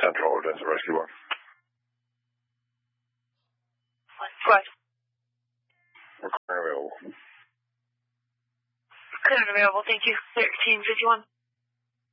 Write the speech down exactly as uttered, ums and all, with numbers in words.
Central, Odessa Rescue one. What? We're currently available. Current available, thank you. thirteen fifty-one.